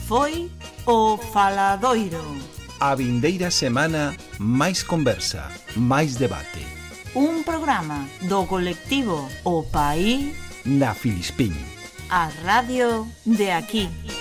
foi o Faladoiro. A vindeira semana, máis conversa, máis debate. Un programa do colectivo O País na Filispín. a radio de aquí.